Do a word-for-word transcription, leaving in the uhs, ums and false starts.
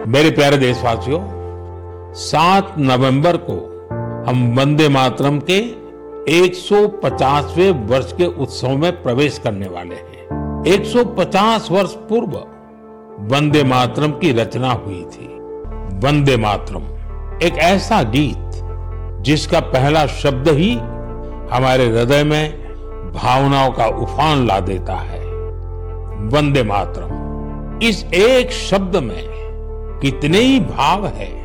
मेरे प्यारे देशवासियों, सात नवंबर को हम वंदे मातरम के एक सौ पचासवें वर्ष के उत्सव में प्रवेश करने वाले हैं। एक सौ पचास वर्ष पूर्व वंदे मातरम की रचना हुई थी। वंदे मातरम एक ऐसा गीत जिसका पहला शब्द ही हमारे हृदय में भावनाओं का उफान ला देता है। वंदे मातरम, इस एक शब्द में कितने ही भाव है।